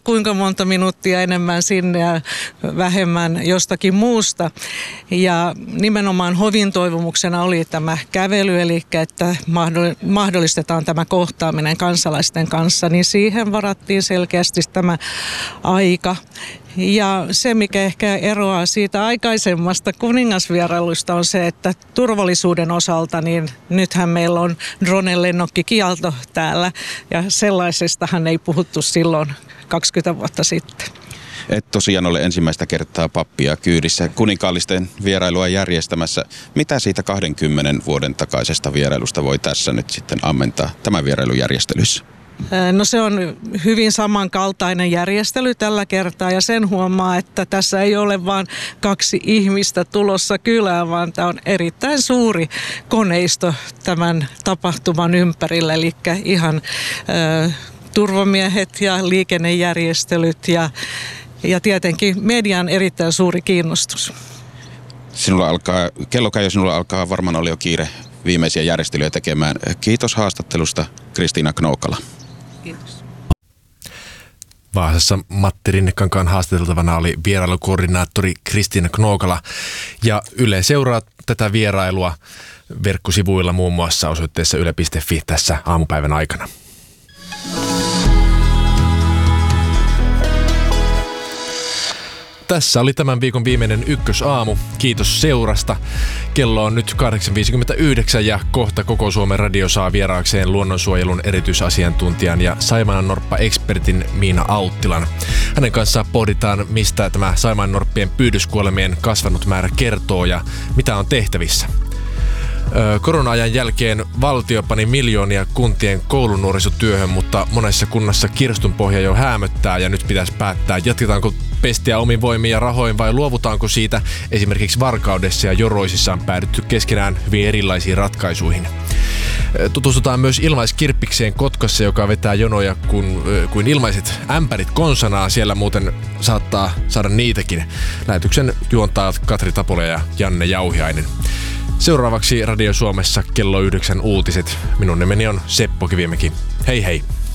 kuinka monta minuuttia enemmän sinne ja vähemmän jostakin muusta. Ja nimenomaan hovin toivomuksena oli tämä kävely, eli että mahdollistetaan tämä kohtaaminen kansalaisten kanssa, niin siihen varattiin selkeästi tämä aika. Ja se, mikä ehkä eroaa siitä aikaisemmasta kuningasvierailusta, on se, että turvallisuuden osalta, niin nythän meillä on drone-lennokkikielto täällä, ja sellaisestahan ei puhuttu silloin 20 vuotta sitten. Et tosiaan ole ensimmäistä kertaa pappia kyydissä kuninkaallisten vierailua järjestämässä. Mitä siitä 20 vuoden takaisesta vierailusta voi tässä nyt sitten ammentaa tämän vierailun järjestelyissä? No se on hyvin samankaltainen järjestely tällä kertaa ja sen huomaa, että tässä ei ole vain 2 ihmistä tulossa kylään, vaan tämä on erittäin suuri koneisto tämän tapahtuman ympärillä, eli ihan turvamiehet ja liikennejärjestelyt ja tietenkin median erittäin suuri kiinnostus. Sinulla alkaa varmaan olla jo kiire viimeisiä järjestelyjä tekemään. Kiitos haastattelusta, Kristiina Knoukala. Kiitos. Vaasassa Matti Rinnekankaan haastateltavana oli vierailukoordinaattori Kristiina Knoukala. Ja Yle seuraa tätä vierailua verkkosivuilla muun muassa osoitteessa yle.fi tässä aamupäivän aikana. Tässä oli tämän viikon viimeinen Ykkösaamu. Kiitos seurasta. Kello on nyt 8.59 ja kohta Koko Suomen radio saa vieraakseen luonnonsuojelun erityisasiantuntijan ja saimaannorppa-ekspertin Miina Auttilan. Hänen kanssaan pohditaan, mistä tämä saimaannorppien pyydyskuolemien kasvanut määrä kertoo ja mitä on tehtävissä. Korona-ajan jälkeen valtio pani miljoonia kuntien koulunuorisotyöhön, mutta monessa kunnassa kirstunpohja jo häämöttää ja nyt pitäisi päättää, jatketaanko pestiä omin voimin ja rahoin vai luovutaanko siitä. Esimerkiksi Varkaudessa ja Joroisissa on päädytty keskenään hyvin erilaisiin ratkaisuihin. Tutustutaan myös ilmaiskirppikseen Kotkassa, joka vetää jonoja kuin ilmaiset ämpärit konsanaa. Siellä muuten saattaa saada niitäkin. Lähetyksen juontaa Katri Tapola ja Janne Jauhiainen. Seuraavaksi Radio Suomessa kello 9 uutiset. Minun nimeni on Seppo Kivimäki. Hei hei!